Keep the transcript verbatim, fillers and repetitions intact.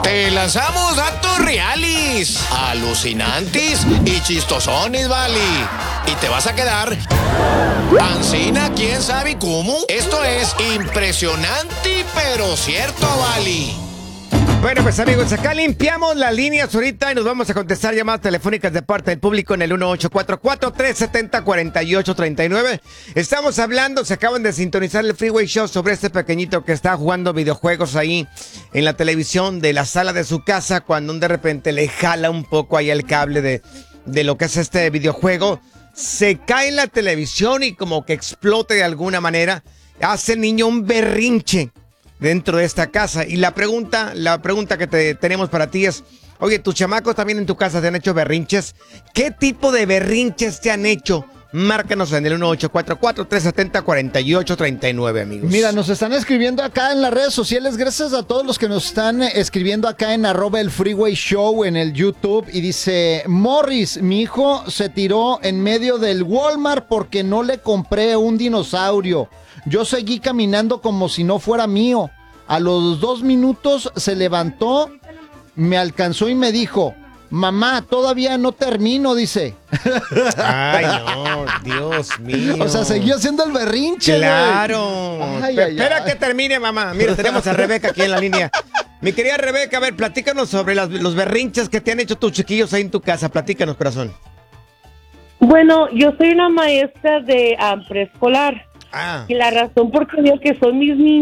Te lanzamos datos reales, alucinantes y chistosones, vale. Y te vas a quedar ancina, quién sabe cómo. Esto es impresionante, pero cierto, vale. Bueno, pues amigos, acá limpiamos las líneas ahorita y nos vamos a contestar llamadas telefónicas de parte del público en el uno ocho cuatro cuatro, tres siete cero, cuatro ocho tres nueve. Estamos hablando, se acaban de sintonizar el Freeway Show sobre este pequeñito que está jugando videojuegos ahí en la televisión de la sala de su casa cuando de repente le jala un poco ahí el cable de, de lo que es este videojuego. Se cae en la televisión y como que explota de alguna manera. Hace el niño un berrinche dentro de esta casa. Y la pregunta, la pregunta que te, tenemos para ti es, oye, ¿tus chamacos también en tu casa te han hecho berrinches? ¿Qué tipo de berrinches te han hecho? Márcanos en el uno ocho cuatro cuatro, tres siete cero, cuatro ocho tres nueve, amigos. Mira, nos están escribiendo acá en las redes sociales. Gracias a todos los que nos están escribiendo acá en arroba el Freeway Show en el YouTube. Y dice, Morris, mi hijo se tiró en medio del Walmart porque no le compré un dinosaurio. Yo seguí caminando como si no fuera mío. A los dos minutos se levantó, me alcanzó y me dijo, mamá, todavía no termino, dice. Ay, no, Dios mío. O sea, siguió haciendo el berrinche. Claro. Ay, Pe- ay, Espera ay. que termine, mamá. Mira, tenemos a Rebeca aquí en la línea. Mi querida Rebeca, a ver, platícanos sobre las- los berrinches que te han hecho tus chiquillos ahí en tu casa. Platícanos, corazón. Bueno, yo soy una maestra de ah, preescolar Ah. y la razón por qué digo que son mis niños